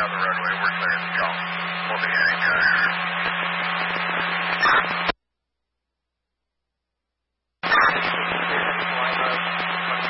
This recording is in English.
down the runway. We're clear to go. We'll be heading there.